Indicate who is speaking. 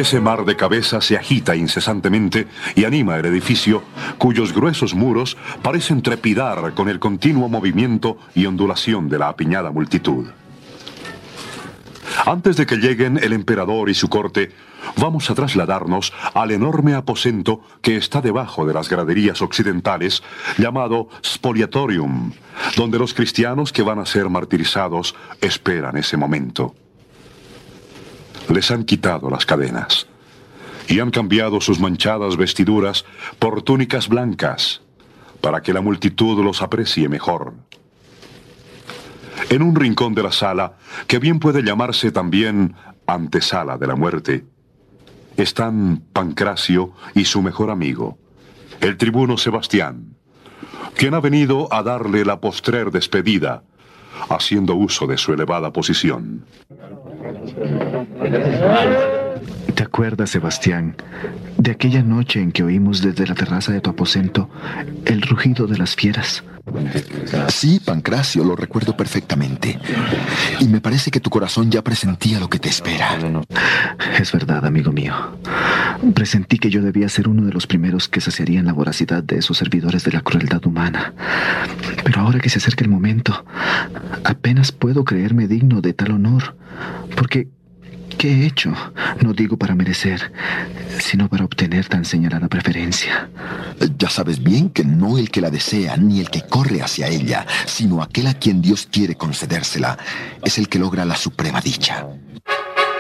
Speaker 1: Ese mar de cabezas se agita incesantemente y anima el edificio, cuyos gruesos muros parecen trepidar con el continuo movimiento y ondulación de la apiñada multitud. Antes de que lleguen el emperador y su corte, vamos a trasladarnos al enorme aposento que está debajo de las graderías occidentales, llamado Spoliatorium, donde los cristianos que van a ser martirizados esperan ese momento. Les han quitado las cadenas y han cambiado sus manchadas vestiduras por túnicas blancas para que la multitud los aprecie mejor. En un rincón de la sala, que bien puede llamarse también antesala de la muerte, están Pancracio y su mejor amigo, el tribuno Sebastián, quien ha venido a darle la postrer despedida, haciendo uso de su elevada posición.
Speaker 2: ¿Te acuerdas, Sebastián, de aquella noche en que oímos desde la terraza de tu aposento el rugido de las fieras?
Speaker 3: Sí, Pancracio, lo recuerdo perfectamente. Y me parece que tu corazón ya presentía lo que te espera.
Speaker 2: Es verdad, amigo mío. Presentí que yo debía ser uno de los primeros que saciarían la voracidad de esos servidores de la crueldad humana. Pero ahora que se acerca el momento, apenas puedo creerme digno de tal honor. Porque, ¿qué he hecho? No digo para merecer, sino para obtener tan señalada preferencia.
Speaker 3: Ya sabes bien que no el que la desea, ni el que corre hacia ella, sino aquel a quien Dios quiere concedérsela, es el que logra la suprema dicha.